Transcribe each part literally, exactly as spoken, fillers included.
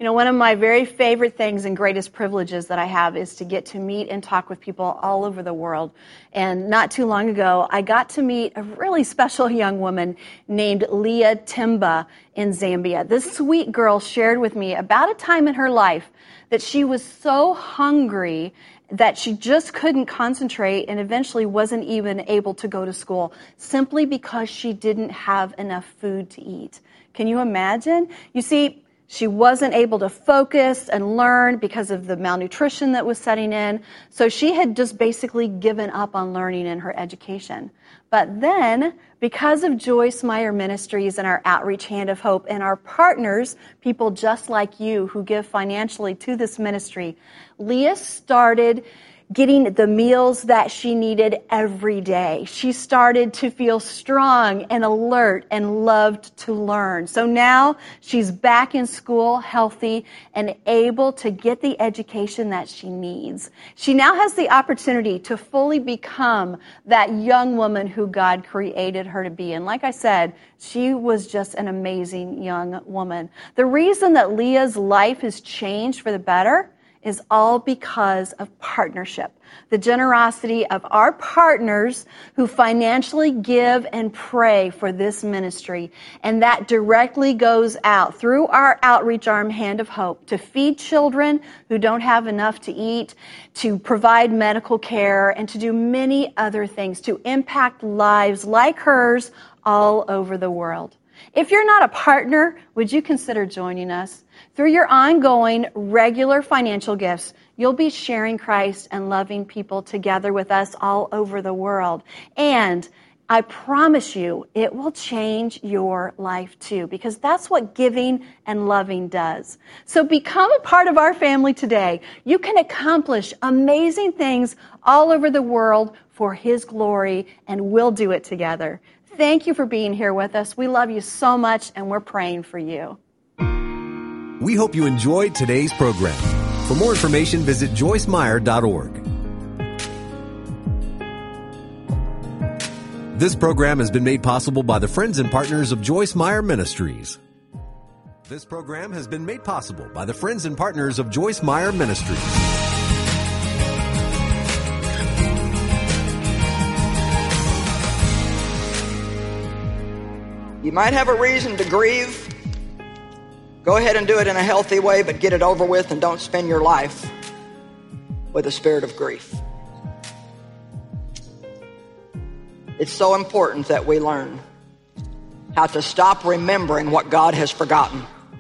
You know, one of my very favorite things and greatest privileges that I have is to get to meet and talk with people all over the world. And not too long ago, I got to meet a really special young woman named Leah Timba in Zambia. This sweet girl shared with me about a time in her life that she was so hungry that she just couldn't concentrate and eventually wasn't even able to go to school simply because she didn't have enough food to eat. Can you imagine? You see, she wasn't able to focus and learn because of the malnutrition that was setting in. So she had just basically given up on learning in her education. But then, because of Joyce Meyer Ministries and our Outreach Hand of Hope and our partners, people just like you who give financially to this ministry, Leah started getting the meals that she needed every day. She started to feel strong and alert and loved to learn. So now she's back in school, healthy, and able to get the education that she needs. She now has the opportunity to fully become that young woman who God created her to be. And like I said, she was just an amazing young woman. The reason that Leah's life has changed for the better is all because of partnership. The generosity of our partners who financially give and pray for this ministry. And that directly goes out through our outreach arm, Hand of Hope, to feed children who don't have enough to eat, to provide medical care, and to do many other things to impact lives like hers all over the world. If you're not a partner, would you consider joining us? Through your ongoing, regular financial gifts, you'll be sharing Christ and loving people together with us all over the world. And I promise you, it will change your life too, because that's what giving and loving does. So become a part of our family today. You can accomplish amazing things all over the world for His glory, and we'll do it together. Thank you for being here with us. We love you so much, and we're praying for you. We hope you enjoyed today's program. For more information, visit joyce meyer dot org. This program has been made possible by the friends and partners of Joyce Meyer Ministries. This program has been made possible by the friends and partners of Joyce Meyer Ministries. You might have a reason to grieve. Go ahead and do it in a healthy way, but get it over with and don't spend your life with a spirit of grief. It's so important that we learn how to stop remembering what God has forgotten.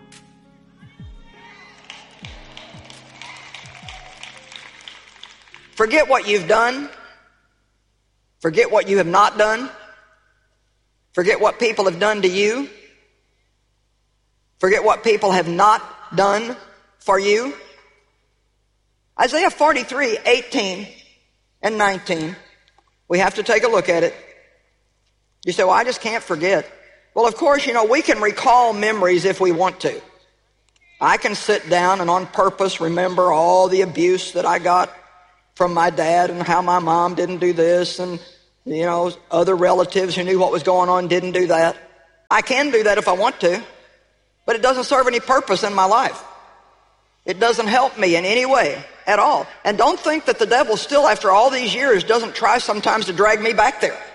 Forget what you've done. Forget what you have not done. Forget what people have done to you. Forget what people have not done for you. Isaiah forty-three, eighteen and nineteen. We have to take a look at it. You say, well, I just can't forget. Well, of course, you know, we can recall memories if we want to. I can sit down and on purpose remember all the abuse that I got from my dad and how my mom didn't do this, and, you know, other relatives who knew what was going on didn't do that. I can do that if I want to, but it doesn't serve any purpose in my life. It doesn't help me in any way at all. And don't think that the devil still, after all these years, doesn't try sometimes to drag me back there.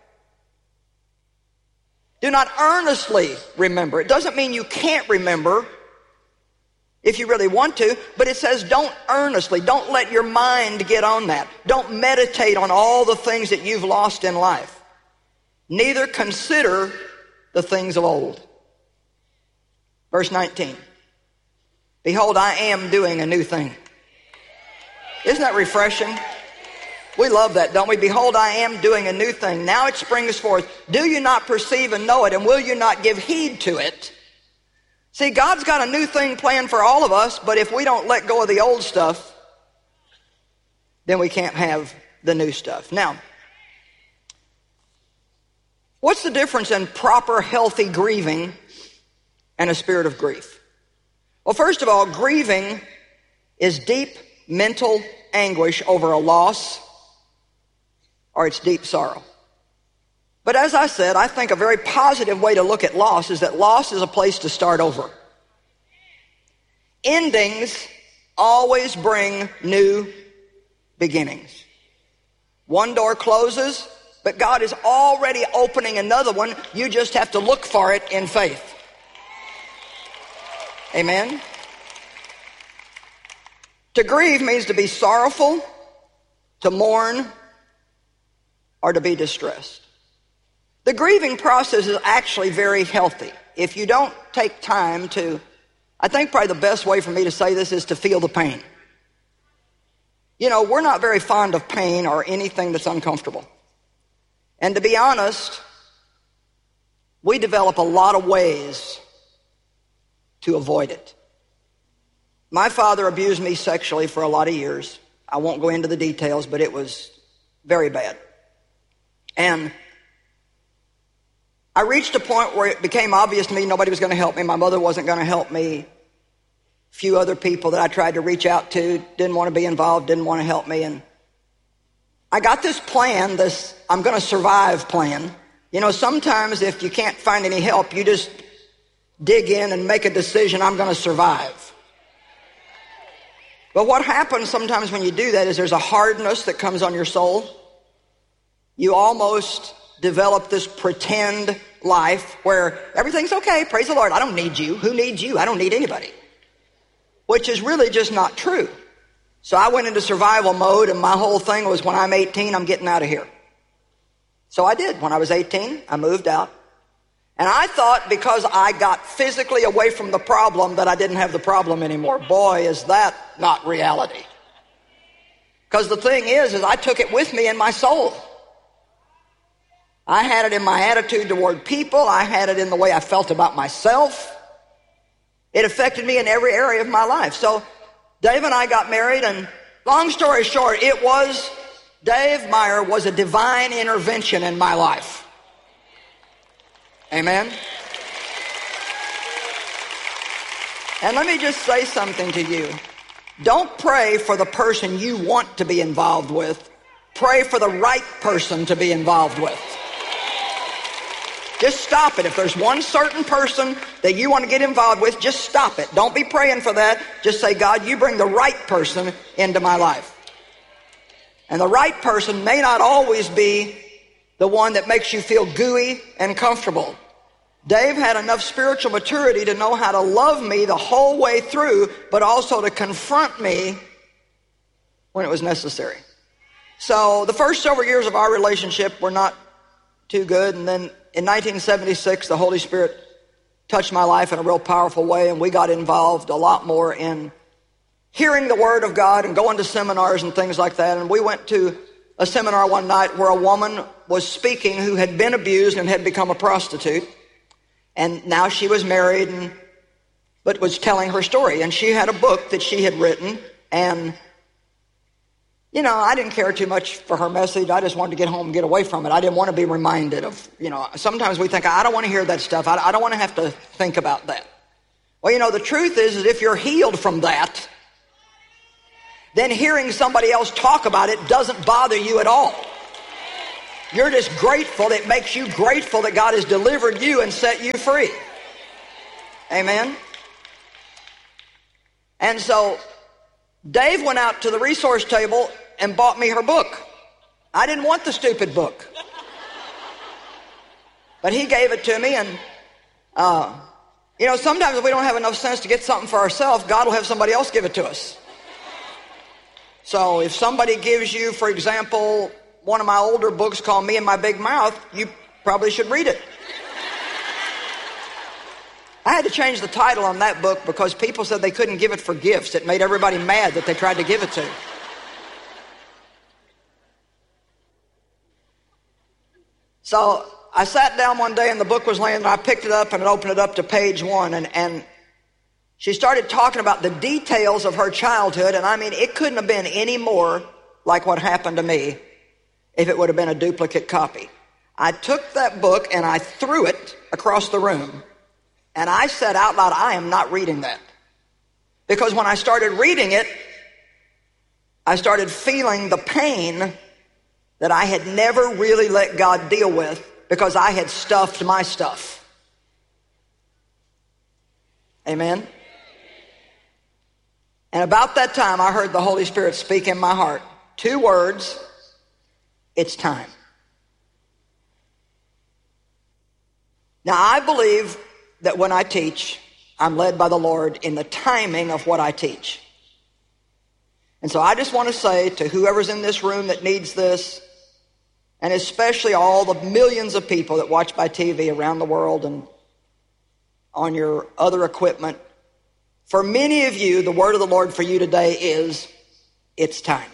Do not earnestly remember. It doesn't mean you can't remember if you really want to, but it says don't earnestly. Don't let your mind get on that. Don't meditate on all the things that you've lost in life. Neither consider the things of old. Verse nineteen. Behold, I am doing a new thing. Isn't that refreshing? We love that, don't we? Behold, I am doing a new thing. Now it springs forth. Do you not perceive and know it, and will you not give heed to it? See, God's got a new thing planned for all of us, but if we don't let go of the old stuff, then we can't have the new stuff. Now, what's the difference in proper, healthy grieving and a spirit of grief? Well, first of all, grieving is deep mental anguish over a loss, or it's deep sorrow. But as I said, I think a very positive way to look at loss is that loss is a place to start over. Endings always bring new beginnings. One door closes, but God is already opening another one. You just have to look for it in faith. Amen? To grieve means to be sorrowful, to mourn, or to be distressed. The grieving process is actually very healthy. If you don't take time to, I think probably the best way for me to say this is to feel the pain. You know, we're not very fond of pain or anything that's uncomfortable. And to be honest, we develop a lot of ways to avoid it. My father abused me sexually for a lot of years. I won't go into the details, but it was very bad. And I reached a point where it became obvious to me nobody was going to help me. My mother wasn't going to help me. A few other people that I tried to reach out to didn't want to be involved, didn't want to help me. And I got this plan, this I'm going to survive plan. You know, sometimes if you can't find any help, you just dig in and make a decision, I'm going to survive. But what happens sometimes when you do that is there's a hardness that comes on your soul. You almost develop this pretend life where everything's okay, praise the Lord, I don't need you. Who needs you? I don't need anybody. Which is really just not true. So I went into survival mode, and my whole thing was when I'm eighteen, I'm getting out of here. So I did. When I was eighteen, I moved out. And I thought because I got physically away from the problem that I didn't have the problem anymore. Boy, is that not reality. Because the thing is, is I took it with me in my soul. I had it in my attitude toward people. I had it in the way I felt about myself. It affected me in every area of my life. So Dave and I got married, and long story short, it was, Dave Meyer was a divine intervention in my life. Amen? And let me just say something to you. Don't pray for the person you want to be involved with. Pray for the right person to be involved with. Just stop it. If there's one certain person that you want to get involved with, just stop it. Don't be praying for that. Just say, God, you bring the right person into my life. And the right person may not always be the one that makes you feel gooey and comfortable. Dave had enough spiritual maturity to know how to love me the whole way through, but also to confront me when it was necessary. So the first several years of our relationship were not too good, and then in nineteen seventy-six, the Holy Spirit touched my life in a real powerful way, and we got involved a lot more in hearing the Word of God and going to seminars and things like that. And we went to a seminar one night where a woman was speaking who had been abused and had become a prostitute. And now she was married, and but was telling her story. And she had a book that she had written, and you know, I didn't care too much for her message. I just wanted to get home and get away from it. I didn't want to be reminded of, you know, sometimes we think, I don't want to hear that stuff. I, I don't want to have to think about that. Well, you know, the truth is, is if you're healed from that, then hearing somebody else talk about it doesn't bother you at all. You're just grateful. It makes you grateful that God has delivered you and set you free. Amen? And so Dave went out to the resource table and bought me her book. I didn't want the stupid book. But he gave it to me, and uh, you know, sometimes if we don't have enough sense to get something for ourselves, God will have somebody else give it to us. So if somebody gives you, for example, one of my older books called Me and My Big Mouth, you probably should read it. I had to change the title on that book because people said they couldn't give it for gifts. It made everybody mad that they tried to give it to. So I sat down one day and the book was laying there. I picked it up and opened it up to page one, and, and she started talking about the details of her childhood, and I mean, it couldn't have been any more like what happened to me if it would have been a duplicate copy. I took that book and I threw it across the room. And I said out loud, I am not reading that. Because when I started reading it, I started feeling the pain that I had never really let God deal with because I had stuffed my stuff. Amen? And about that time, I heard the Holy Spirit speak in my heart. Two words, it's time. Now, I believe that when I teach, I'm led by the Lord in the timing of what I teach. And so I just want to say to whoever's in this room that needs this, and especially all the millions of people that watch by T V around the world and on your other equipment, for many of you, the word of the Lord for you today is, it's time.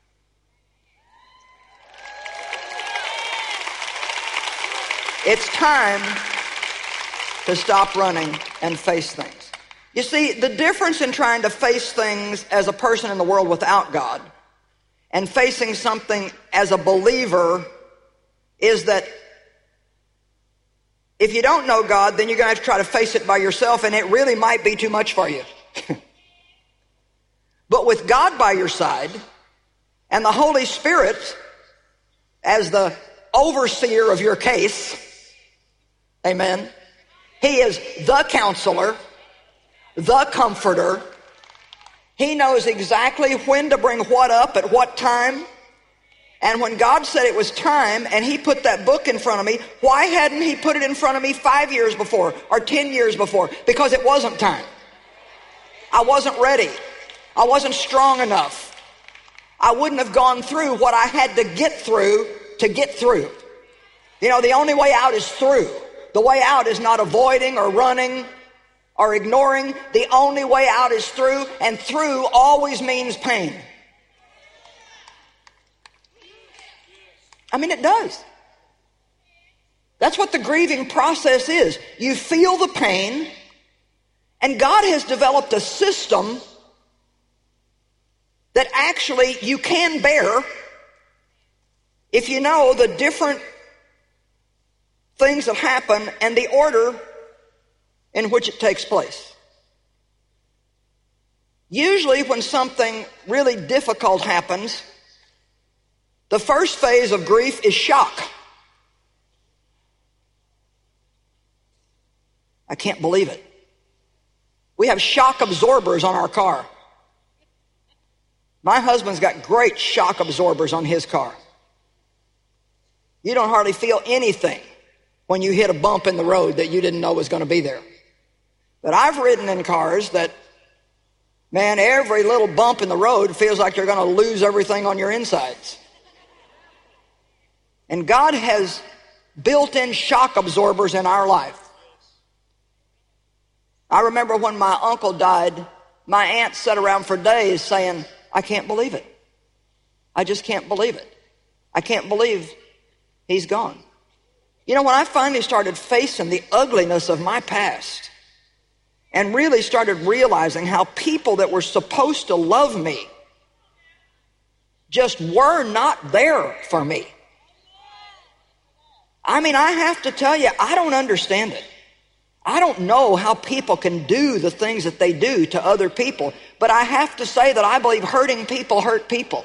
It's time to stop running and face things. You see, the difference in trying to face things as a person in the world without God and facing something as a believer is that if you don't know God, then you're going to have to try to face it by yourself, and it really might be too much for you. But with God by your side and the Holy Spirit as the overseer of your case, amen, He is the counselor, the comforter. He knows exactly when to bring what up at what time. And when God said it was time and He put that book in front of me, why hadn't He put it in front of me five years before or ten years before? Because it wasn't time. I wasn't ready. I wasn't strong enough. I wouldn't have gone through what I had to get through to get through. You know, the only way out is through. The way out is not avoiding or running or ignoring. The only way out is through, and through always means pain. I mean, it does. That's what the grieving process is. You feel the pain, and God has developed a system that actually you can bear if you know the different things that happen and the order in which it takes place. Usually when something really difficult happens, the first phase of grief is shock. I can't believe it. We have shock absorbers on our car. My husband's got great shock absorbers on his car. You don't hardly feel anything when you hit a bump in the road that you didn't know was going to be there. But I've ridden in cars that, man, every little bump in the road feels like you're going to lose everything on your insides. And God has built-in shock absorbers in our life. I remember when my uncle died, my aunt sat around for days saying, I can't believe it. I just can't believe it. I can't believe he's gone. You know, when I finally started facing the ugliness of my past and really started realizing how people that were supposed to love me just were not there for me. I mean, I have to tell you, I don't understand it. I don't know how people can do the things that they do to other people, but I have to say that I believe hurting people hurt people.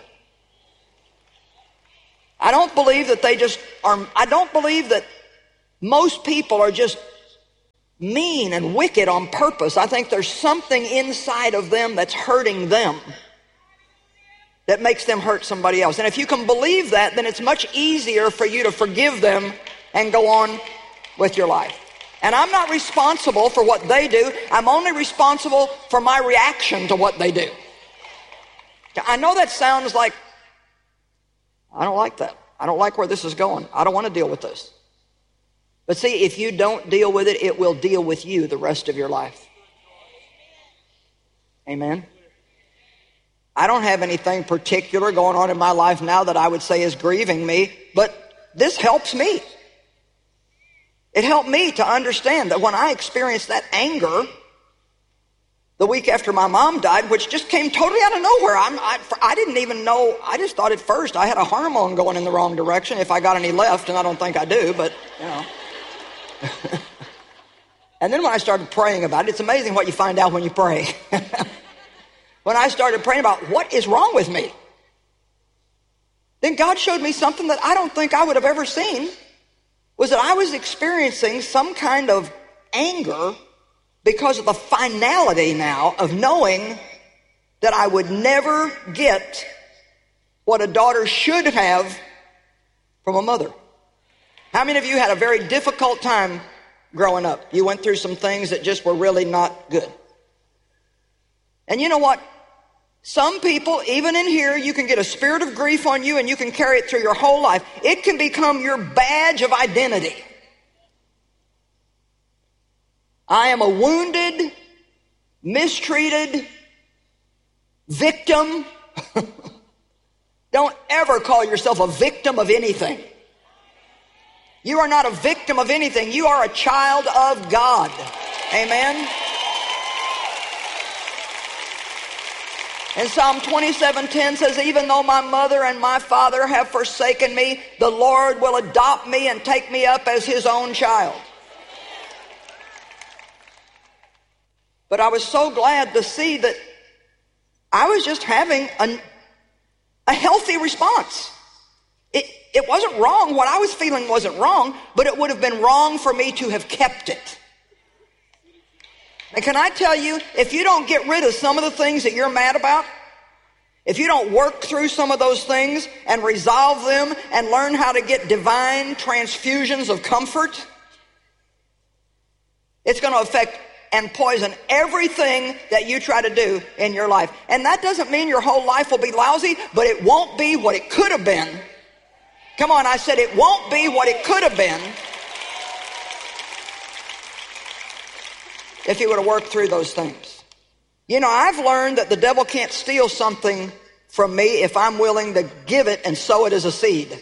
I don't believe that they just are, I don't believe that most people are just mean and wicked on purpose. I think there's something inside of them that's hurting them that makes them hurt somebody else. And if you can believe that, then it's much easier for you to forgive them and go on with your life. And I'm not responsible for what they do. I'm only responsible for my reaction to what they do. I know that sounds like, I don't like that. I don't like where this is going. I don't want to deal with this. But see, if you don't deal with it, it will deal with you the rest of your life. Amen. I don't have anything particular going on in my life now that I would say is grieving me, but this helps me. It helped me to understand that when I experienced that anger the week after my mom died, which just came totally out of nowhere. I'm, I, I didn't even know. I just thought at first I had a hormone going in the wrong direction, if I got any left, and I don't think I do, but, you know. And then when I started praying about it, it's amazing what you find out when you pray. When I started praying about what is wrong with me, then God showed me something that I don't think I would have ever seen, was that I was experiencing some kind of anger because of the finality now of knowing that I would never get what a daughter should have from a mother. How many of you had a very difficult time growing up? You went through some things that just were really not good. And you know what? Some people, even in here, you can get a spirit of grief on you and you can carry it through your whole life. It can become your badge of identity. I am a wounded, mistreated victim. Don't ever call yourself a victim of anything. You are not a victim of anything. You are a child of God. Amen. And Psalm twenty-seven ten says, even though my mother and my father have forsaken me, the Lord will adopt me and take me up as his own child. But I was so glad to see that I was just having a, a healthy response. It, it wasn't wrong. What I was feeling wasn't wrong, but it would have been wrong for me to have kept it. And can I tell you, if you don't get rid of some of the things that you're mad about, if you don't work through some of those things and resolve them and learn how to get divine transfusions of comfort, it's going to affect and poison everything that you try to do in your life. And that doesn't mean your whole life will be lousy, but it won't be what it could have been. Come on, I said it won't be what it could have been if you would have worked through those things. You know, I've learned that the devil can't steal something from me if I'm willing to give it and sow it as a seed.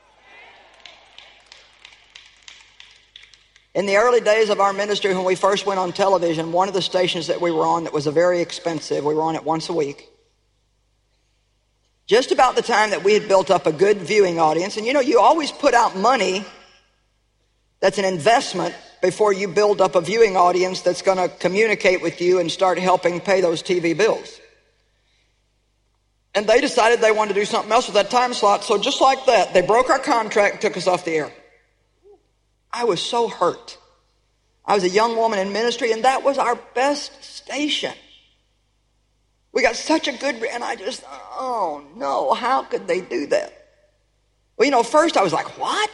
In the early days of our ministry, when we first went on television, one of the stations that we were on that was a very expensive, we were on it once a week. Just about the time that we had built up a good viewing audience, and you know, you always put out money that's an investment before you build up a viewing audience that's going to communicate with you and start helping pay those T V bills. And they decided they wanted to do something else with that time slot, so just like that, they broke our contract and took us off the air. I was so hurt. I was a young woman in ministry, and that was our best station. We got such a good, and I just, oh no, how could they do that? Well, you know, first I was like, what?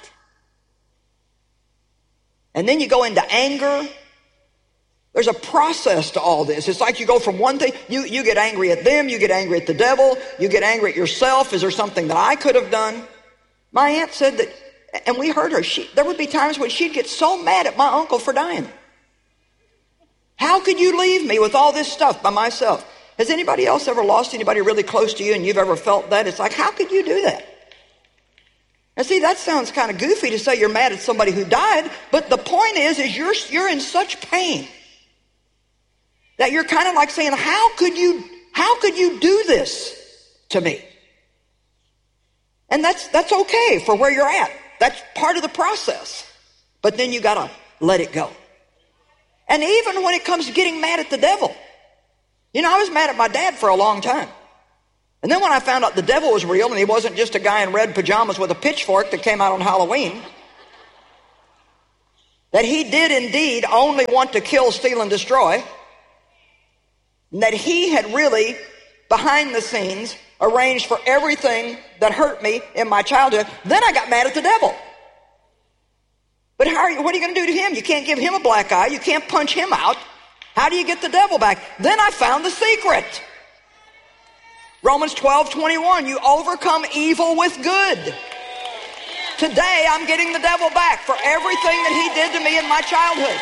And then you go into anger. There's a process to all this. It's like you go from one thing, you, you get angry at them, you get angry at the devil, you get angry at yourself. Is there something that I could have done? My aunt said that, and we heard her, she, there would be times when she'd get so mad at my uncle for dying. How could you leave me with all this stuff by myself? Has anybody else ever lost anybody really close to you and you've ever felt that? It's like, how could you do that? Now see, that sounds kind of goofy to say you're mad at somebody who died, but the point is, is you're, you're in such pain that you're kind of like saying, how could you, how could you do this to me? And that's, that's okay for where you're at. That's part of the process. But then you got to let it go. And even when it comes to getting mad at the devil, you know, I was mad at my dad for a long time. And then when I found out the devil was real and he wasn't just a guy in red pajamas with a pitchfork that came out on Halloween, that he did indeed only want to kill, steal, and destroy, and that he had really, behind the scenes, arranged for everything that hurt me in my childhood, then I got mad at the devil. But how are you, what are you going to do to him? You can't give him a black eye. You can't punch him out. How do you get the devil back? Then I found the secret. Romans twelve twenty-one, you overcome evil with good. Today I'm getting the devil back for everything that he did to me in my childhood.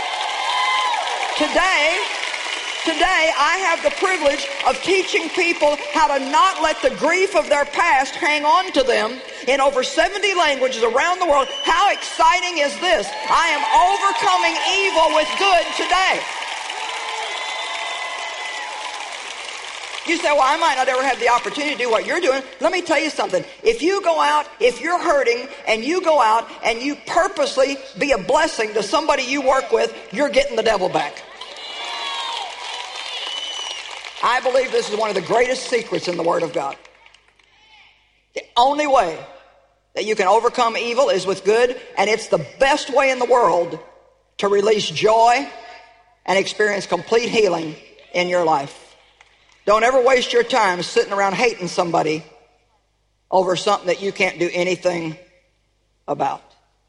Today, today I have the privilege of teaching people how to not let the grief of their past hang on to them in over seventy languages around the world. How exciting is this? I am overcoming evil with good today. You say, well, I might not ever have the opportunity to do what you're doing. Let me tell you something. If you go out, if you're hurting, and you go out and you purposely be a blessing to somebody you work with, you're getting the devil back. I believe this is one of the greatest secrets in the Word of God. The only way that you can overcome evil is with good, and it's the best way in the world to release joy and experience complete healing in your life. Don't ever waste your time sitting around hating somebody over something that you can't do anything about.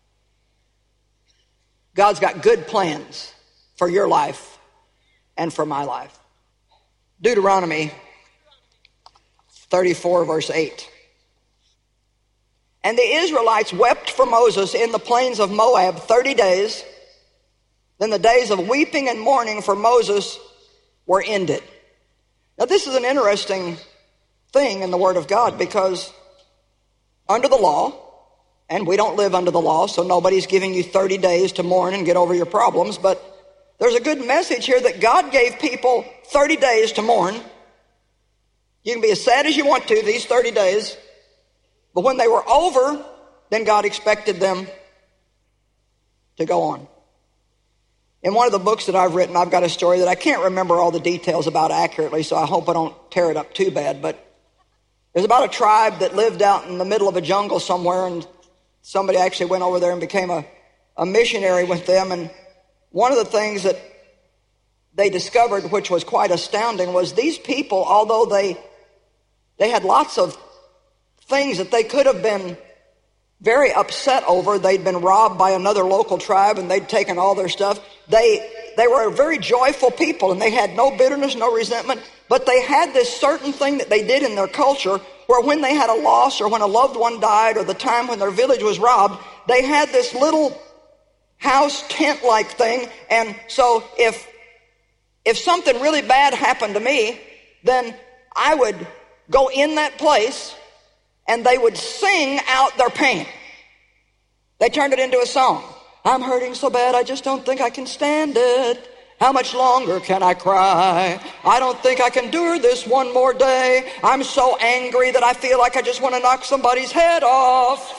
God's got good plans for your life and for my life. Deuteronomy thirty-four, verse eight. And the Israelites wept for Moses in the plains of Moab thirty days. Then the days of weeping and mourning for Moses were ended. Now this is an interesting thing in the Word of God, because under the law, and we don't live under the law, so nobody's giving you thirty days to mourn and get over your problems, but there's a good message here that God gave people thirty days to mourn. You can be as sad as you want to these thirty days, but when they were over, then God expected them to go on. In one of the books that I've written, I've got a story that I can't remember all the details about accurately, so I hope I don't tear it up too bad, but it was about a tribe that lived out in the middle of a jungle somewhere, and somebody actually went over there and became a, a missionary with them. And one of the things that they discovered, which was quite astounding, was these people, although they they had lots of things that they could have been very upset over. They'd been robbed by another local tribe and they'd taken all their stuff. They they were a very joyful people, and they had no bitterness, no resentment, but they had this certain thing that they did in their culture where when they had a loss or when a loved one died or the time when their village was robbed, they had this little house tent-like thing. And so if if something really bad happened to me, then I would go in that place and they would sing out their pain. They turned it into a song. I'm hurting so bad, I just don't think I can stand it. How much longer can I cry? I don't think I can endure this one more day. I'm so angry that I feel like I just want to knock somebody's head off.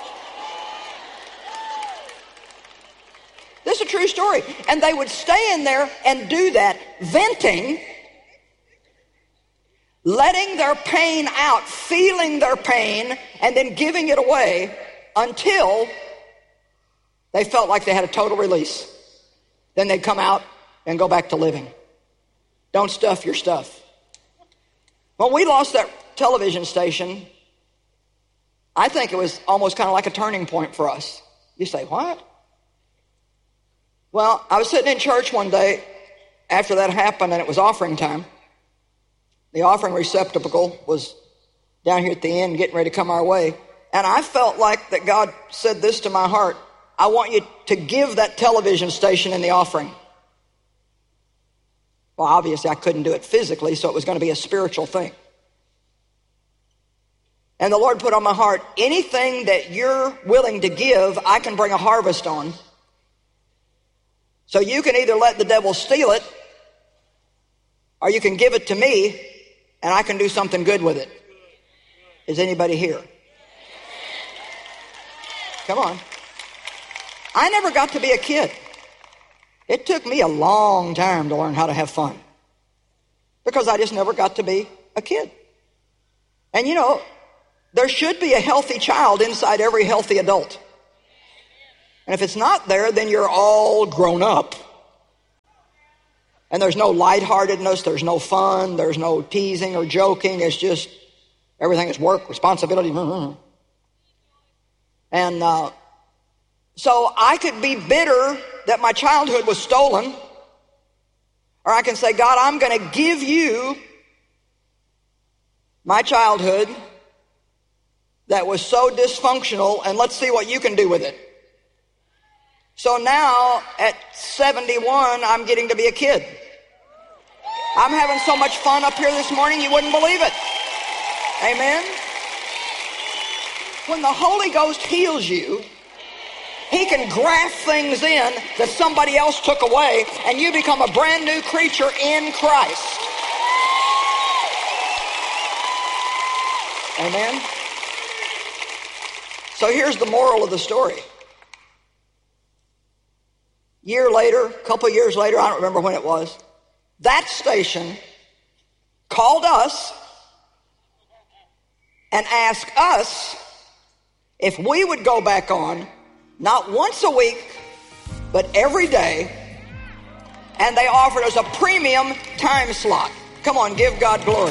This is a true story. And they would stay in there and do that, venting, letting their pain out, feeling their pain, and then giving it away until they felt like they had a total release. Then they'd come out and go back to living. Don't stuff your stuff. When we lost that television station, I think it was almost kind of like a turning point for us. You say, what? Well, I was sitting in church one day after that happened, and it was offering time. The offering receptacle was down here at the end getting ready to come our way. And I felt like that God said this to my heart: I want you to give that television station in the offering. Well, obviously I couldn't do it physically, so it was going to be a spiritual thing. And the Lord put on my heart, anything that you're willing to give, I can bring a harvest on. So you can either let the devil steal it, or you can give it to me, and I can do something good with it. Is anybody here? Come on. I never got to be a kid. It took me a long time to learn how to have fun, because I just never got to be a kid. And you know, there should be a healthy child inside every healthy adult. And if it's not there, then you're all grown up. And there's no lightheartedness, there's no fun, there's no teasing or joking. It's just everything is work, responsibility. And uh, so I could be bitter that my childhood was stolen, or I can say, God, I'm going to give you my childhood that was so dysfunctional, and let's see what you can do with it. So now at seventy-one, I'm getting to be a kid. I'm having so much fun up here this morning, you wouldn't believe it. Amen? When the Holy Ghost heals you, He can graft things in that somebody else took away, and you become a brand new creature in Christ. Amen? So here's the moral of the story. Year later, a couple of years later, I don't remember when it was, that station called us and asked us if we would go back on, not once a week, but every day, and they offered us a premium time slot. Come on, give God glory.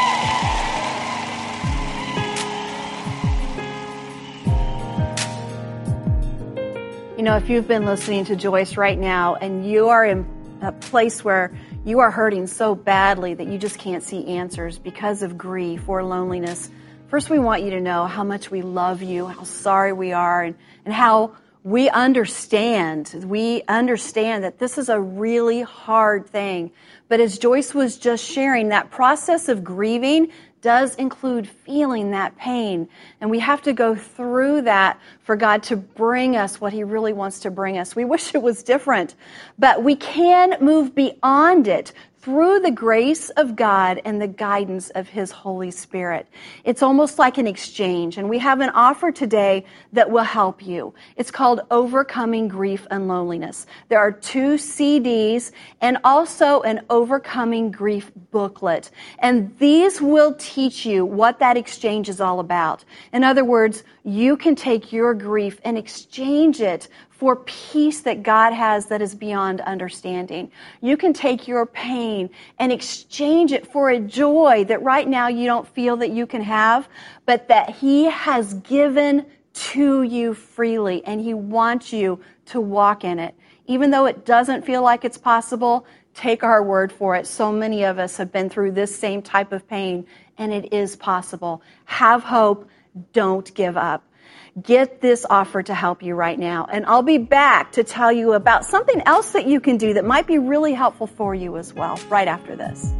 You know, if you've been listening to Joyce right now and you are in a place where you are hurting so badly that you just can't see answers because of grief or loneliness, first we want you to know how much we love you, how sorry we are, and, and how we understand. We understand that this is a really hard thing. But as Joyce was just sharing, that process of grieving does include feeling that pain. And we have to go through that for God to bring us what He really wants to bring us. We wish it was different, but we can move beyond it through the grace of God and the guidance of His Holy Spirit. It's almost like an exchange, and we have an offer today that will help you. It's called Overcoming Grief and Loneliness. There are two C Ds and also an Overcoming Grief booklet, and these will teach you what that exchange is all about. In other words, you can take your grief and exchange it for peace that God has that is beyond understanding. You can take your pain and exchange it for a joy that right now you don't feel that you can have, but that He has given to you freely, and He wants you to walk in it. Even though it doesn't feel like it's possible, take our word for it. So many of us have been through this same type of pain, and it is possible. Have hope. Don't give up. Get this offer to help you right now. And I'll be back to tell you about something else that you can do that might be really helpful for you as well, right after this.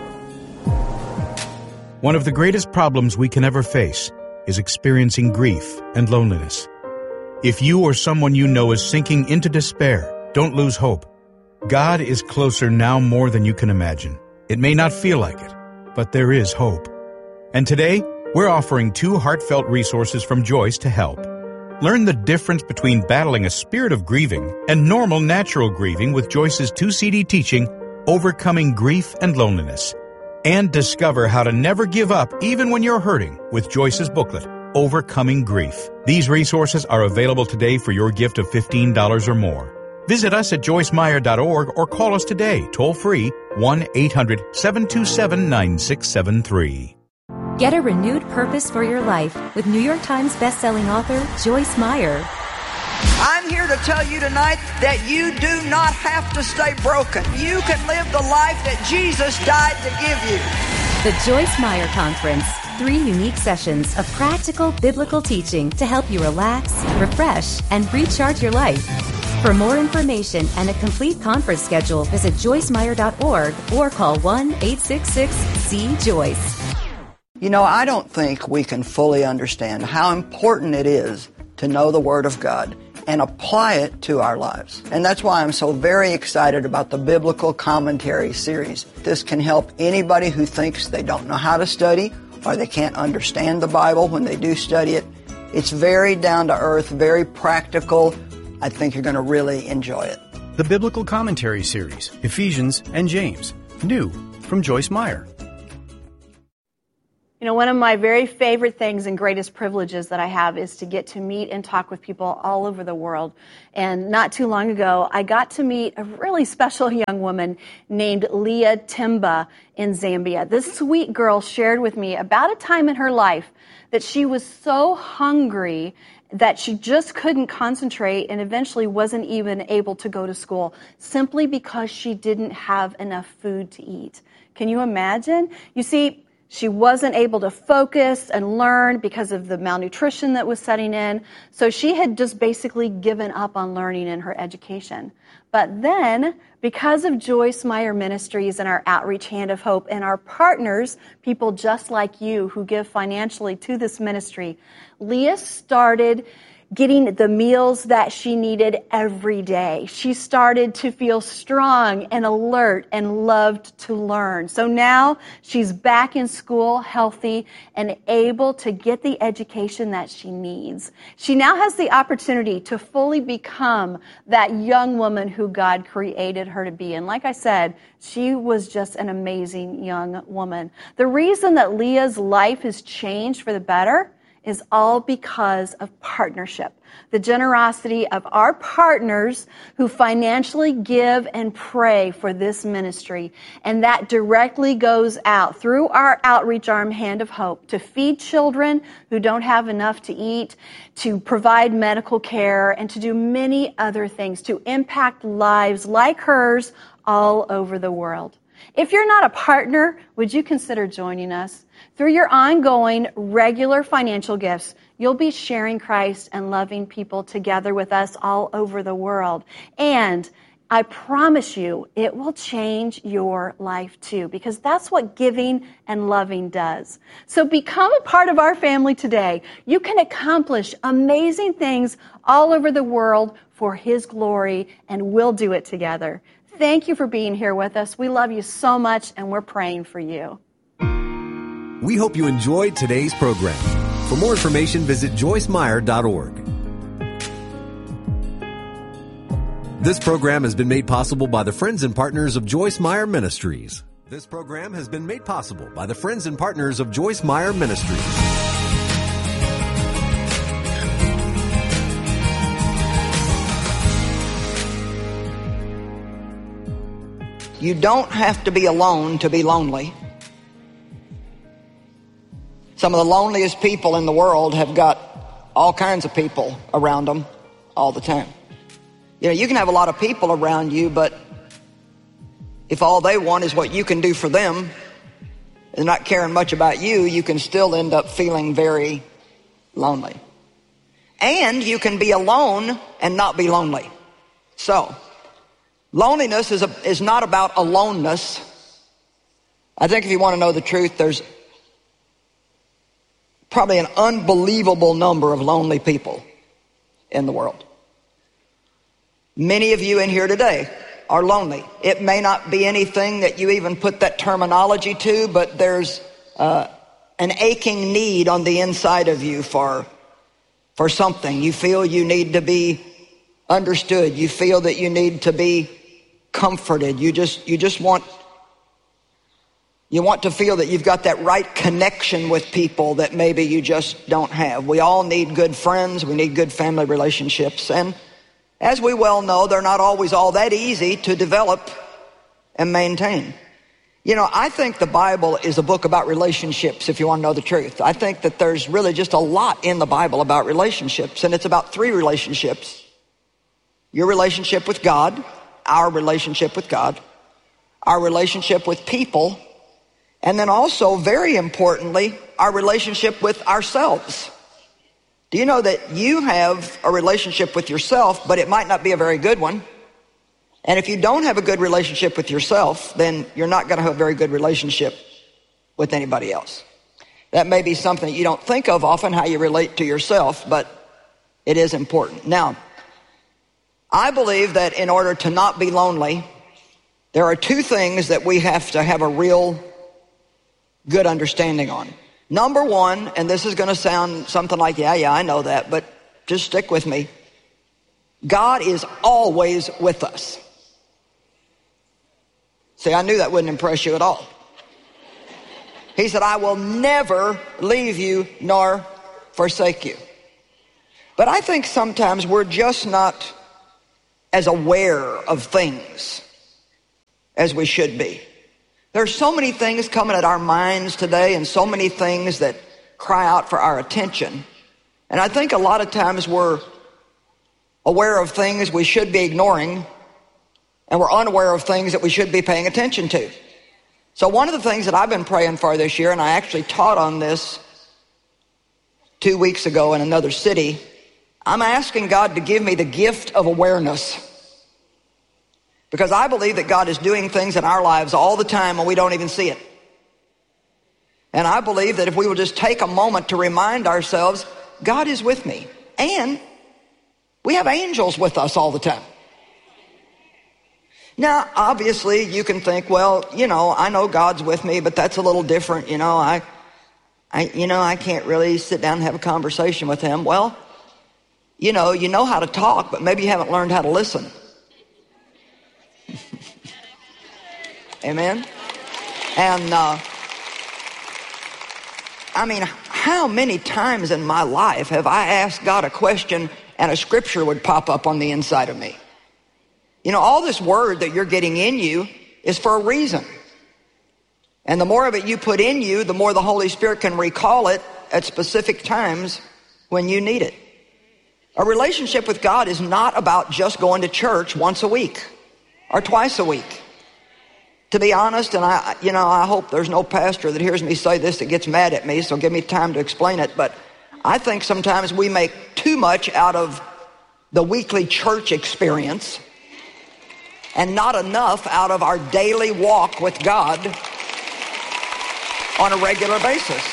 One of the greatest problems we can ever face is experiencing grief and loneliness. If you or someone you know is sinking into despair, don't lose hope. God is closer now more than you can imagine. It may not feel like it, but there is hope. And today, we're offering two heartfelt resources from Joyce to help. Learn the difference between battling a spirit of grieving and normal natural grieving with Joyce's two C D teaching, Overcoming Grief and Loneliness. And discover how to never give up even when you're hurting with Joyce's booklet, Overcoming Grief. These resources are available today for your gift of fifteen dollars or more. Visit us at joyce meyer dot org or call us today, toll-free, one eight hundred seven two seven nine six seven three. Get a renewed purpose for your life with New York Times bestselling author Joyce Meyer. I'm here to tell you tonight that you do not have to stay broken. You can live the life that Jesus died to give you. The Joyce Meyer Conference. Three unique sessions of practical biblical teaching to help you relax, refresh, and recharge your life. For more information and a complete conference schedule, visit joyce meyer dot org or call one eight six six C Joyce. You know, I don't think we can fully understand how important it is to know the Word of God and apply it to our lives. And that's why I'm so very excited about the Biblical Commentary series. This can help anybody who thinks they don't know how to study or they can't understand the Bible when they do study it. It's very down to earth, very practical. I think you're going to really enjoy it. The Biblical Commentary series, Ephesians and James, new from Joyce Meyer. You know, one of my very favorite things and greatest privileges that I have is to get to meet and talk with people all over the world. And not too long ago, I got to meet a really special young woman named Leah Timba in Zambia. This sweet girl shared with me about a time in her life that she was so hungry that she just couldn't concentrate and eventually wasn't even able to go to school simply because she didn't have enough food to eat. Can you imagine? You see, she wasn't able to focus and learn because of the malnutrition that was setting in. So she had just basically given up on learning in her education. But then, because of Joyce Meyer Ministries and our Outreach Hand of Hope and our partners, people just like you who give financially to this ministry, Leah started getting the meals that she needed every day. She started to feel strong and alert and loved to learn. So now she's back in school, healthy, and able to get the education that she needs. She now has the opportunity to fully become that young woman who God created her to be. And like I said, she was just an amazing young woman. The reason that Leah's life has changed for the better is all because of partnership. The generosity of our partners who financially give and pray for this ministry. And that directly goes out through our outreach arm, Hand of Hope, to feed children who don't have enough to eat, to provide medical care, and to do many other things to impact lives like hers all over the world. If you're not a partner, would you consider joining us? Through your ongoing, regular financial gifts, you'll be sharing Christ and loving people together with us all over the world. And I promise you, it will change your life too, because that's what giving and loving does. So become a part of our family today. You can accomplish amazing things all over the world for His glory, and we'll do it together. Thank you for being here with us. We love you so much, and we're praying for you. We hope you enjoyed today's program. For more information, visit joyce meyer dot org. This program has been made possible by the friends and partners of Joyce Meyer Ministries. This program has been made possible by the friends and partners of Joyce Meyer Ministries. You don't have to be alone to be lonely. Some of the loneliest people in the world have got all kinds of people around them all the time. You know, you can have a lot of people around you, but if all they want is what you can do for them, and not caring much about you, you can still end up feeling very lonely. And you can be alone and not be lonely. So, loneliness is, a, is not about aloneness. I think if you want to know the truth, there's probably an unbelievable number of lonely people in the world. Many of you in here today are lonely. It may not be anything that you even put that terminology to, but there's uh, an aching need on the inside of you for, for something. You feel you need to be understood. You feel that you need to be comforted. You just, you just want, you want to feel that you've got that right connection with people that maybe you just don't have. We all need good friends. We need good family relationships. And as we well know, they're not always all that easy to develop and maintain. You know, I think the Bible is a book about relationships, if you want to know the truth. I think that there's really just a lot in the Bible about relationships, and it's about three relationships. Your relationship with God, our relationship with God, our relationship with people, and then also, very importantly, our relationship with ourselves. Do you know that you have a relationship with yourself, but it might not be a very good one? And if you don't have a good relationship with yourself, then you're not going to have a very good relationship with anybody else. That may be something that you don't think of often, how you relate to yourself, but it is important. Now, I believe that in order to not be lonely, there are two things that we have to have a real good understanding on. Number one, and this is going to sound something like, yeah, yeah, I know that, but just stick with me. God is always with us. See, I knew that wouldn't impress you at all. He said, I will never leave you nor forsake you. But I think sometimes we're just not as aware of things as we should be. There's so many things coming at our minds today, and so many things that cry out for our attention. And I think a lot of times we're aware of things we should be ignoring, and we're unaware of things that we should be paying attention to. So one of the things that I've been praying for this year, and I actually taught on this two weeks ago in another city, I'm asking God to give me the gift of awareness. Because I believe that God is doing things in our lives all the time and we don't even see it. And I believe that if we will just take a moment to remind ourselves, God is with me. And we have angels with us all the time. Now, obviously, you can think, well, you know, I know God's with me, but that's a little different. You know, I, I, you know, I can't really sit down and have a conversation with him. Well, you know, you know how to talk, but maybe you haven't learned how to listen. Amen. And uh, I mean, how many times in my life have I asked God a question and a scripture would pop up on the inside of me? You know, all this word that you're getting in you is for a reason. And the more of it you put in you, the more the Holy Spirit can recall it at specific times when you need it. A relationship with God is not about just going to church once a week or twice a week. To be honest, and I, you know, I hope there's no pastor that hears me say this that gets mad at me, so give me time to explain it. But I think sometimes we make too much out of the weekly church experience and not enough out of our daily walk with God on a regular basis.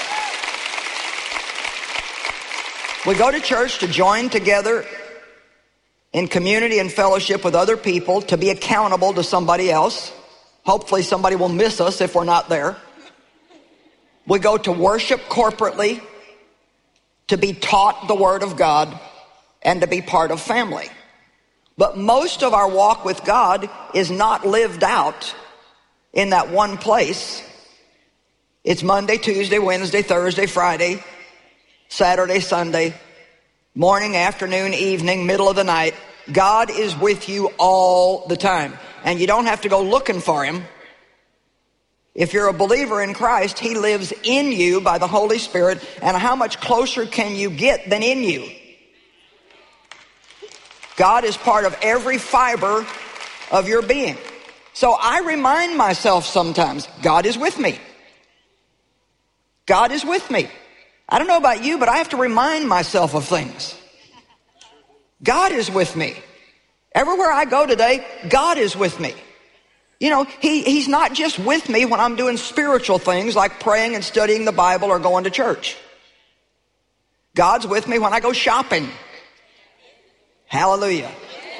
We go to church to join together in community and fellowship with other people, to be accountable to somebody else. Hopefully somebody will miss us if we're not there. We go to worship corporately, to be taught the Word of God, and to be part of family. But most of our walk with God is not lived out in that one place. It's Monday, Tuesday, Wednesday, Thursday, Friday, Saturday, Sunday, morning, afternoon, evening, middle of the night. God is with you all the time. And you don't have to go looking for him. If you're a believer in Christ, he lives in you by the Holy Spirit. And how much closer can you get than in you? God is part of every fiber of your being. So I remind myself sometimes, God is with me. God is with me. I don't know about you, but I have to remind myself of things. God is with me. Everywhere I go today, God is with me. You know, he, he's not just with me when I'm doing spiritual things like praying and studying the Bible or going to church. God's with me when I go shopping. Hallelujah.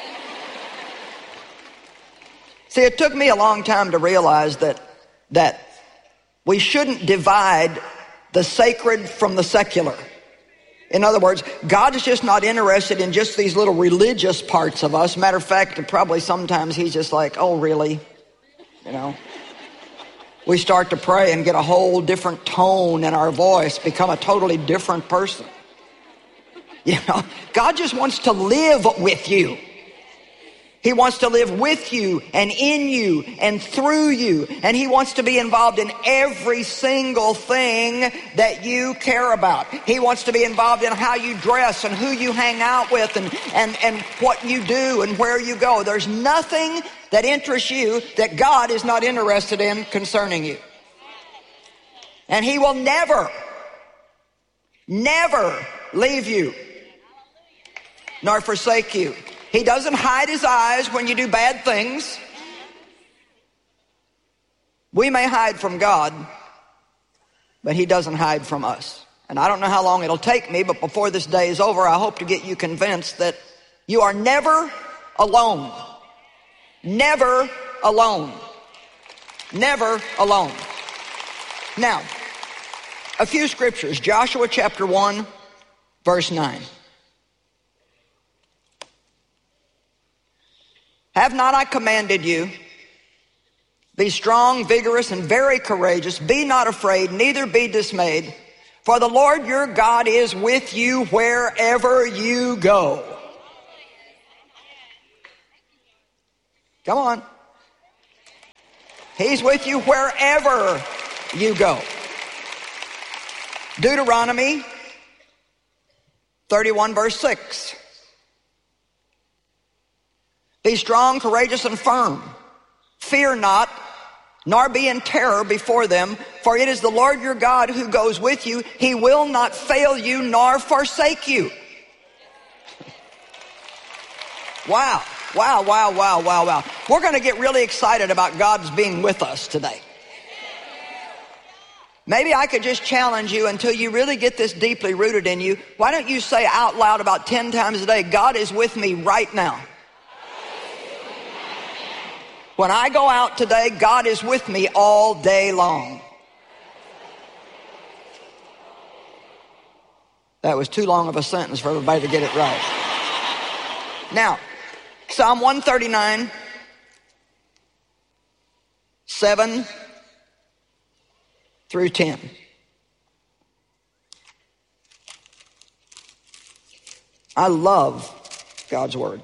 See, it took me a long time to realize that, that we shouldn't divide the sacred from the secular. In other words, God is just not interested in just these little religious parts of us. Matter of fact, probably sometimes he's just like, oh, really? You know? We start to pray and get a whole different tone in our voice, become a totally different person. You know, God just wants to live with you. He wants to live with you and in you and through you. And he wants to be involved in every single thing that you care about. He wants to be involved in how you dress and who you hang out with and, and, and what you do and where you go. There's nothing that interests you that God is not interested in concerning you. And he will never, never leave you nor forsake you. He doesn't hide his eyes when you do bad things. We may hide from God, but he doesn't hide from us. And I don't know how long it'll take me, but before this day is over, I hope to get you convinced that you are never alone. Never alone. Never alone. Now, a few scriptures. Joshua chapter one, verse nine. Have not I commanded you? Be strong, vigorous, and very courageous. Be not afraid, neither be dismayed. For the Lord your God is with you wherever you go. Come on. He's with you wherever you go. Deuteronomy thirty-one, verse six. Be strong, courageous, and firm. Fear not, nor be in terror before them, for it is the Lord your God who goes with you. He will not fail you nor forsake you. Wow, wow, wow, wow, wow, wow. We're going to get really excited about God's being with us today. Maybe I could just challenge you until you really get this deeply rooted in you. Why don't you say out loud about ten times a day, God is with me right now. When I go out today, God is with me all day long. That was too long of a sentence for everybody to get it right. Now, Psalm one thirty-nine, seven through ten. I love God's Word.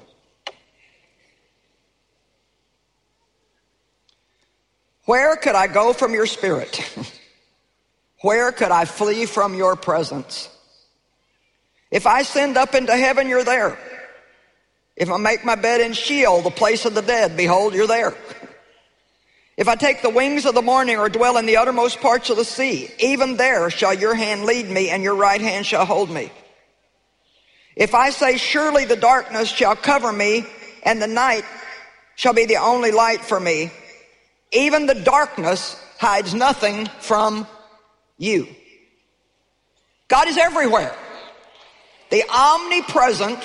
Where could I go from your Spirit? Where could I flee from your presence? If I ascend up into heaven, you're there. If I make my bed in Sheol, the place of the dead, behold, you're there. If I take the wings of the morning or dwell in the uttermost parts of the sea, even there shall your hand lead me and your right hand shall hold me. If I say, surely the darkness shall cover me and the night shall be the only light for me, even the darkness hides nothing from you. God is everywhere. The omnipresent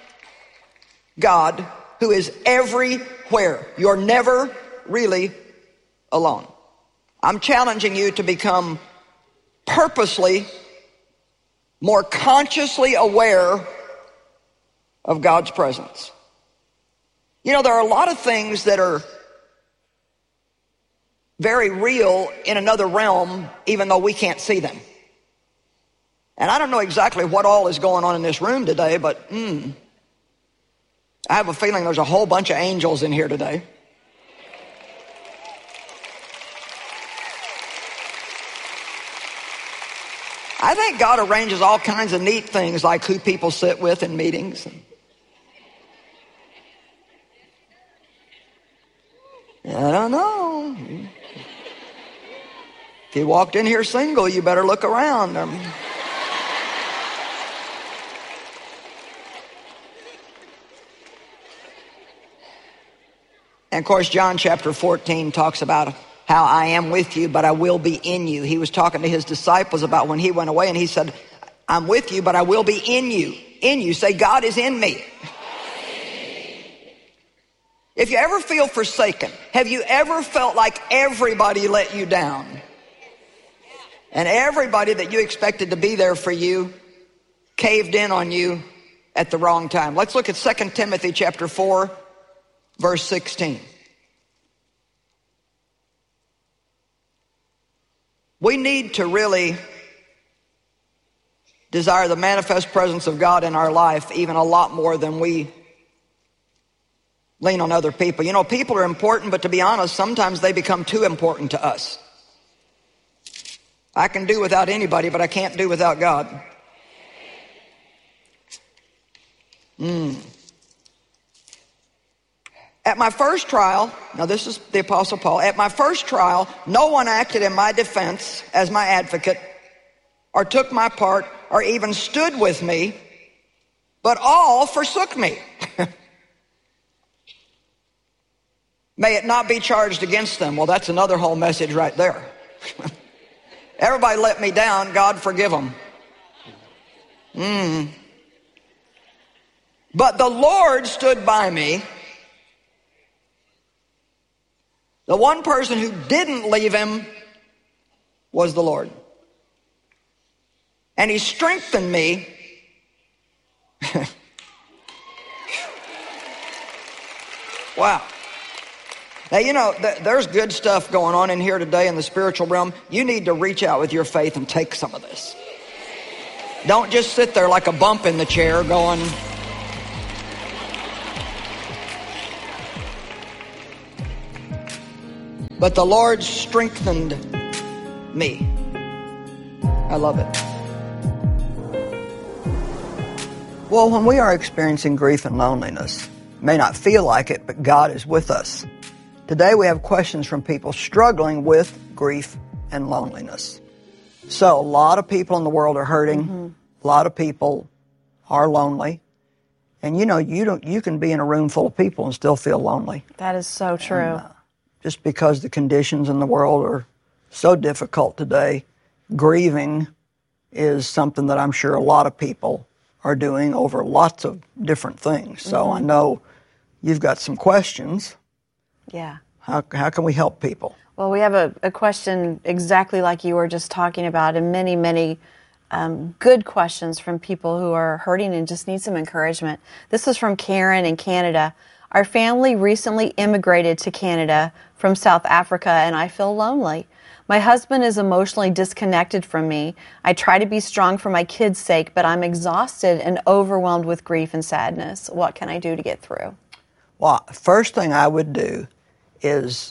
God who is everywhere. You're never really alone. I'm challenging you to become purposely, more consciously aware of God's presence. You know, there are a lot of things that are very real in another realm, even though we can't see them. And I don't know exactly what all is going on in this room today, but mm, I have a feeling there's a whole bunch of angels in here today. I think God arranges all kinds of neat things, like who people sit with in meetings. I don't know. If you walked in here single, you better look around. Um, and of course, John chapter fourteen talks about how I am with you, but I will be in you. He was talking to his disciples about when he went away, and he said, I'm with you, but I will be in you. In you. Say, God is in me. If you ever feel forsaken, have you ever felt like everybody let you down? And everybody that you expected to be there for you caved in on you at the wrong time. Let's look at Second Timothy chapter four, verse sixteen. We need to really desire the manifest presence of God in our life even a lot more than we lean on other people. You know, people are important, but to be honest, sometimes they become too important to us. I can do without anybody, but I can't do without God. Mm. At my first trial, now this is the Apostle Paul, at my first trial, no one acted in my defense as my advocate, or took my part, or even stood with me, but all forsook me. May it not be charged against them. Well, that's another whole message right there. Everybody let me down. God forgive them. Mm. But the Lord stood by me. The one person who didn't leave him was the Lord. And he strengthened me. Wow. Now, you know, th- there's good stuff going on in here today in the spiritual realm. You need to reach out with your faith and take some of this. Don't just sit there like a bump in the chair going, but the Lord strengthened me. I love it. Well, when we are experiencing grief and loneliness, it may not feel like it, but God is with us. Today we have questions from people struggling with grief and loneliness. So a lot of people in the world are hurting. Mm-hmm. A lot of people are lonely. And you know, you don't. You can be in a room full of people and still feel lonely. That is so true. And, uh, just because the conditions in the world are so difficult today, grieving is something that I'm sure a lot of people are doing over lots of different things. So mm-hmm. I know you've got some questions. Yeah. How how can we help people? Well, we have a, a question exactly like you were just talking about, and many, many um, good questions from people who are hurting and just need some encouragement. This is from Karen in Canada. Our family recently immigrated to Canada from South Africa, and I feel lonely. My husband is emotionally disconnected from me. I try to be strong for my kids' sake, but I'm exhausted and overwhelmed with grief and sadness. What can I do to get through? Well, first thing I would do is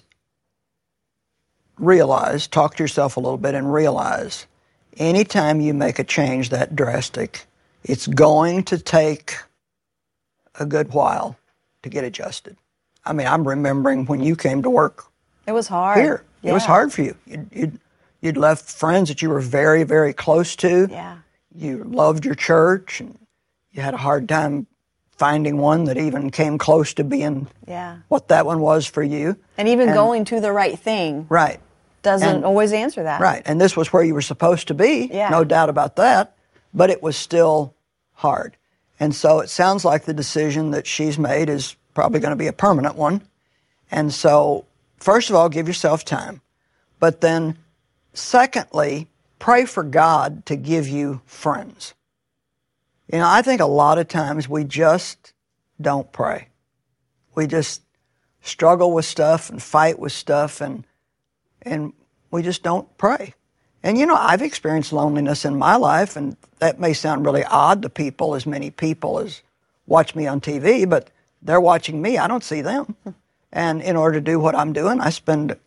realize, talk to yourself a little bit and realize anytime you make a change that drastic, it's going to take a good while to get adjusted. I mean, I'm remembering when you came to work. It was hard. Here. Yeah. It was hard for you. You'd, you'd, you'd left friends that you were very, very close to. Yeah. You loved your church, and you had a hard time finding one that even came close to being yeah. what that one was for you. And even and, going to the right thing. Right. Doesn't and, always answer that. Right. And this was where you were supposed to be. Yeah. No doubt about that. But it was still hard. And so it sounds like the decision that she's made is probably going to be a permanent one. And so, first of all, give yourself time. But then, secondly, pray for God to give you friends. You know, I think a lot of times we just don't pray. We just struggle with stuff and fight with stuff, and and we just don't pray. And, you know, I've experienced loneliness in my life, and that may sound really odd to people, as many people as watch me on T V, but they're watching me. I don't see them. And in order to do what I'm doing, I spend a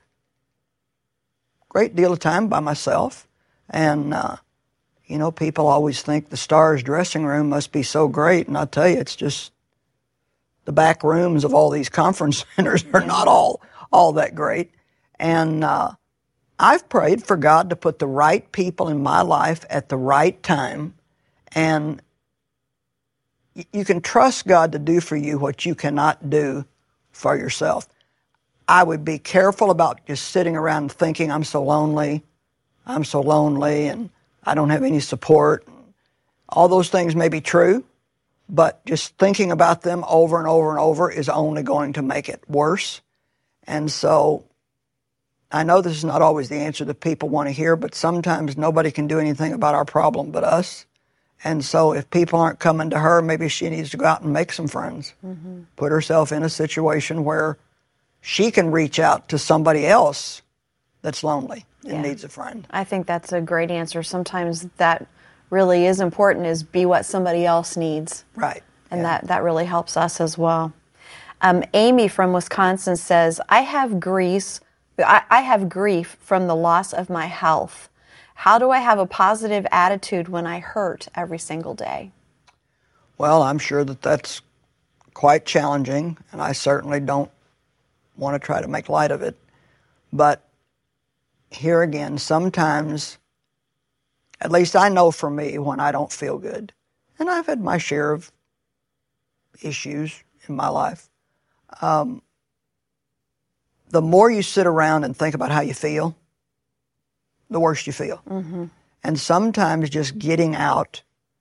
great deal of time by myself. And, uh, you know, people always think the Stars dressing room must be so great. And I'll tell you, it's just the back rooms of all these conference centers are not all, all that great. And uh, I've prayed for God to put the right people in my life at the right time. And y- you can trust God to do for you what you cannot do for yourself. I would be careful about just sitting around thinking, I'm so lonely, I'm so lonely, and I don't have any support. All those things may be true, but just thinking about them over and over and over is only going to make it worse. And so I know this is not always the answer that people want to hear, but sometimes nobody can do anything about our problem but us. And so if people aren't coming to her, maybe she needs to go out and make some friends. Mm-hmm. Put herself in a situation where she can reach out to somebody else that's lonely and yeah. needs a friend. I think that's a great answer. Sometimes that really is important, is be what somebody else needs. Right. And yeah. that, that really helps us as well. Um, Amy from Wisconsin says, I have grief, I, I have grief from the loss of my health. How do I have a positive attitude when I hurt every single day? Well, I'm sure that that's quite challenging, and I certainly don't want to try to make light of it. But here again, sometimes, at least I know for me, when I don't feel good, and I've had my share of issues in my life, um, the more you sit around and think about how you feel, the worse you feel. Mm-hmm. And sometimes just getting out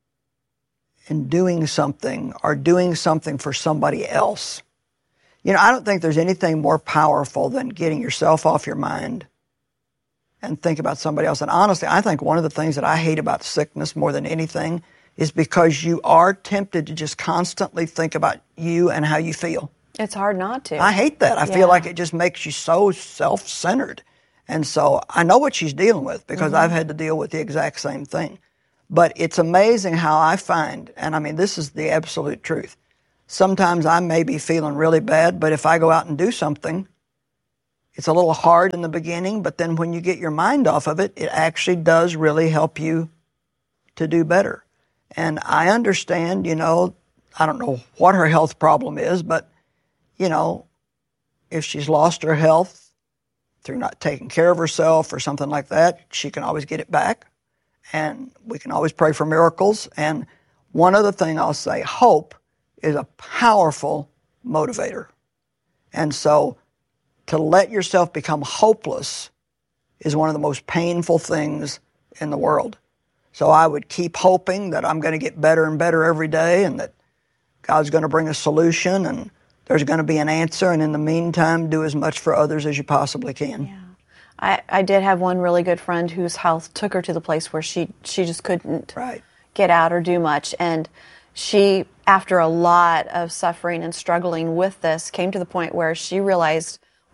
and doing something, or doing something for somebody else. You know, I don't think there's anything more powerful than getting yourself off your mind and think about somebody else. And honestly, I think one of the things that I hate about sickness more than anything is because you are tempted to just constantly think about you and how you feel. It's hard not to. I hate that. I yeah. feel like it just makes you so self-centered. And so I know what she's dealing with, because mm-hmm. I've had to deal with the exact same thing. But it's amazing how I find, and I mean, this is the absolute truth. Sometimes I may be feeling really bad, but if I go out and do something, it's a little hard in the beginning, but then when you get your mind off of it, it actually does really help you to do better. And I understand, you know, I don't know what her health problem is, but, you know, if she's lost her health through not taking care of herself or something like that, she can always get it back. And we can always pray for miracles. And one other thing I'll say, hope is a powerful motivator. And so to let yourself become hopeless is one of the most painful things in the world. So I would keep hoping that I'm going to get better and better every day, and that God's going to bring a solution, and there's going to be an answer. And in the meantime, do as much for others as you possibly can. Yeah. I, I did have one really good friend whose health took her to the place where she, she just couldn't right. get out or do much. And she, after a lot of suffering and struggling with this, came to the point where she realized,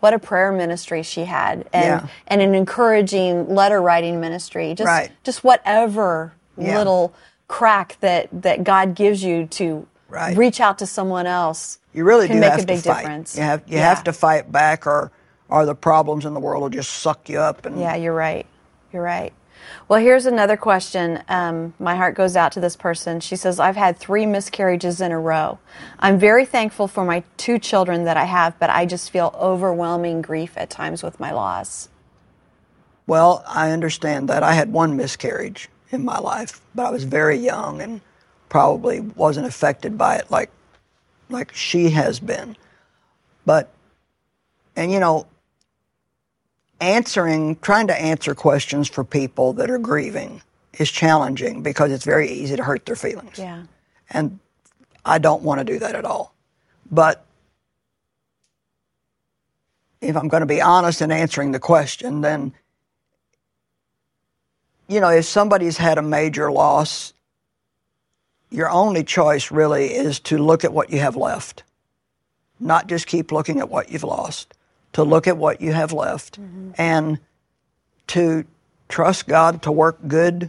what a prayer ministry she had, and Yeah. and an encouraging letter writing ministry. Just Right. just whatever Yeah. little crack that that God gives you to Right. reach out to someone else. You really can do make have a big to fight. difference. You have you Yeah. have to fight back, or or the problems in the world will just suck you up. And Yeah, you're right. You're right. Well, here's another question. Um, my heart goes out to this person. She says, I've had three miscarriages in a row. I'm very thankful for my two children that I have, but I just feel overwhelming grief at times with my loss. Well, I understand that. I had one miscarriage in my life, but I was very young and probably wasn't affected by it like like she has been. But, and you know, answering, trying to answer questions for people that are grieving is challenging because it's very easy to hurt their feelings. Yeah. And I don't want to do that at all. But if I'm going to be honest in answering the question, then, you know, if somebody's had a major loss, your only choice really is to look at what you have left, not just keep looking at what you've lost, to look at what you have left, mm-hmm. and to trust God to work good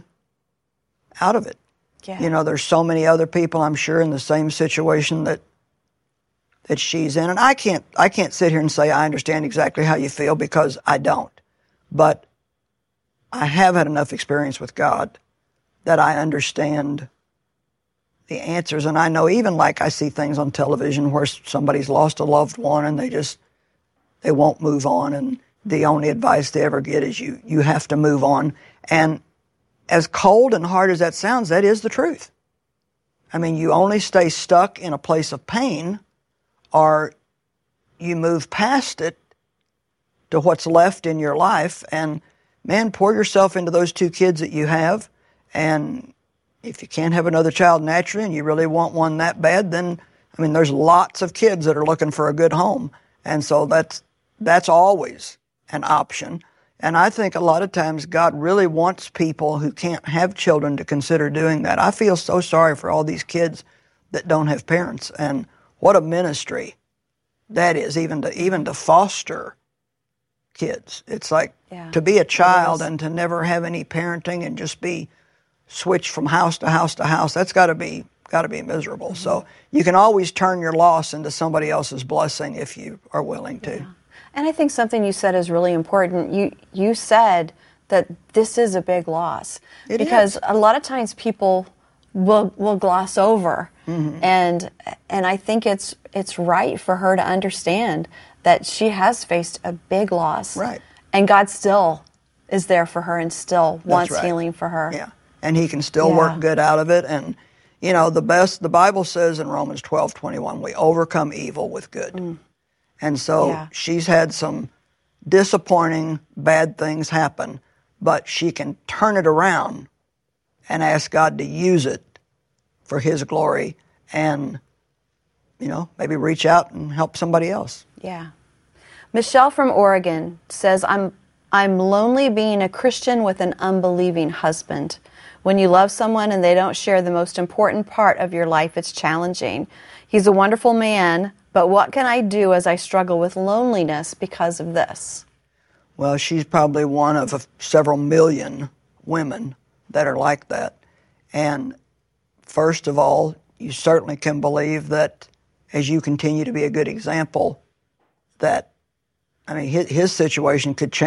out of it. Yeah. You know, there's so many other people, I'm sure, in the same situation that that she's in. And I can't I can't sit here and say I understand exactly how you feel, because I don't. But I have had enough experience with God that I understand the answers. And I know, even like I see things on television where somebody's lost a loved one and they just, they won't move on. And the only advice they ever get is you, you have to move on. And as cold and hard as that sounds, that is the truth. I mean, you only stay stuck in a place of pain, or you move past it to what's left in your life. And man, pour yourself into those two kids that you have. And if you can't have another child naturally and you really want one that bad, then, I mean, there's lots of kids that are looking for a good home. And so that's, that's always an option. And I think a lot of times God really wants people who can't have children to consider doing that. I feel so sorry for all these kids that don't have parents. And what a ministry that is, even to, even to foster kids. It's like yeah, to be a child and to never have any parenting and just be switched from house to house to house. That's got to be got to be miserable. Mm-hmm. So you can always turn your loss into somebody else's blessing if you are willing to. Yeah. And I think something you said is really important. You you said that this is a big loss, it because is. a lot of times people will will gloss over, mm-hmm. and and I think it's it's right for her to understand that she has faced a big loss, right? And God still is there for her and still That's wants right. healing for her. Yeah, and He can still yeah. work good out of it. And you know, the best the Bible says in Romans twelve twenty-one, we overcome evil with good. Mm. And so yeah. she's had some disappointing, bad things happen, but she can turn it around and ask God to use it for His glory, and, you know, maybe reach out and help somebody else. Yeah. Michelle from Oregon says, I'm I'm lonely being a Christian with an unbelieving husband. When you love someone and they don't share the most important part of your life, it's challenging. He's a wonderful man, but what can I do as I struggle with loneliness because of this? Well, she's probably one of a, several million women that are like that. And first of all, you certainly can believe that as you continue to be a good example, that, I mean, his, his situation could change.